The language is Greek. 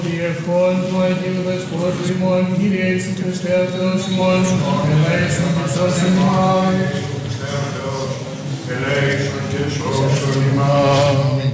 Διευχών του Αγίου Δεσπότου ημών, Κύριε Ιησού Χριστέ ο Θεός ημών, ελέησον και σώσον ημάς. Ελέησον και σώσον ημάς.